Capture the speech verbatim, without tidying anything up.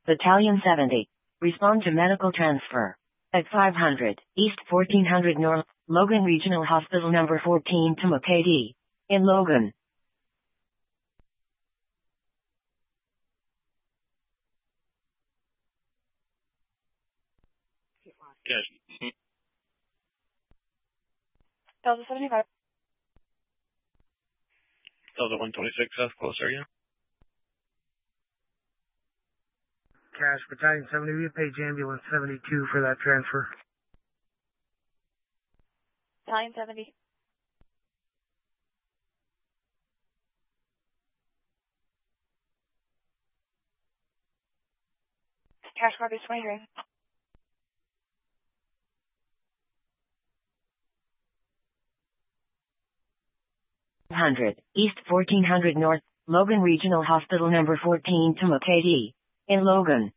Battalion seventy. Respond to medical transfer. At five hundred, East fourteen hundred North, Logan Regional Hospital number fourteen to M K D. In Logan. Yes. Delta seventy-five. Delta one twenty-six, South close area. Cash, Battalion seventy, we page ambulance seventy-two for that transfer. Battalion seventy. Cash copy twenty-three. one hundred, East fourteen hundred North, Logan Regional Hospital number fourteen to M K D. In Logan.